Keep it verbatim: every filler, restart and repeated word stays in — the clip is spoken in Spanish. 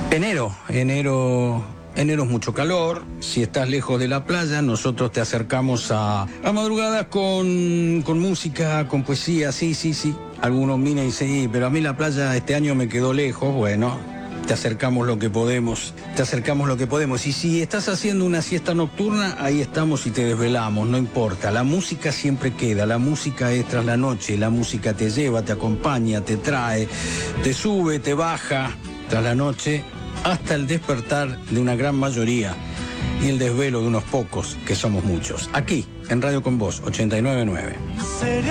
Enero, enero, enero es mucho calor. Si estás lejos de la playa, nosotros te acercamos a, a madrugadas con, con música, con poesía, sí, sí, sí. Algunos miran y dicen, sí, pero a mí la playa este año me quedó lejos. Bueno, te acercamos lo que podemos, te acercamos lo que podemos. Y si estás haciendo una siesta nocturna, ahí estamos y te desvelamos, no importa. La música siempre queda, la música es tras la noche, la música te lleva, te acompaña, te trae, te sube, te baja tras la noche, hasta el despertar de una gran mayoría y el desvelo de unos pocos, que somos muchos. Aquí, en Radio Con Vos, ochenta y nueve punto nueve.